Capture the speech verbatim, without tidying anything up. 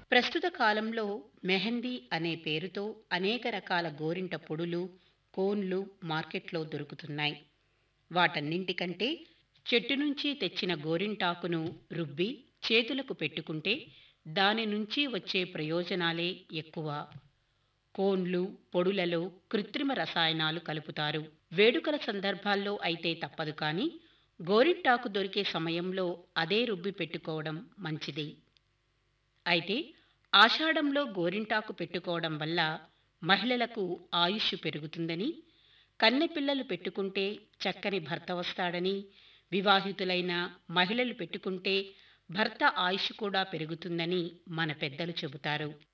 ప్రస్తుత కాలంలో మెహందీ అనే పేరుతో అనేక రకాల గోరింట పొడులు, కోన్లు మార్కెట్లో దొరుకుతున్నాయి. వాటన్నింటికంటే చెట్టు నుంచి తెచ్చిన గోరింటాకును రుబ్బి చేతులకు పెట్టుకుంటే దాని నుంచి వచ్చే ప్రయోజనాలే ఎక్కువ. కోన్లు, పొడులలో కృత్రిమ రసాయనాలు కలుపుతారు. వేడుకల సందర్భాల్లో అయితే తప్పదు కానీ గోరింటాకు దొరికే సమయంలో అదే రుబ్బి పెట్టుకోవడం మంచిది. అయితే ఆషాఢంలో గోరింటాకు పెట్టుకోవడం వల్ల మహిళలకు ఆయుష్ పెరుగుతుందని, కన్నెపిల్లలు పెట్టుకుంటే చక్కని భర్త వస్తాడని, వివాహితులైన మహిళలు పెట్టుకుంటే భర్త ఆయుష్ కూడా పెరుగుతుందని మన పెద్దలు చెబుతారు.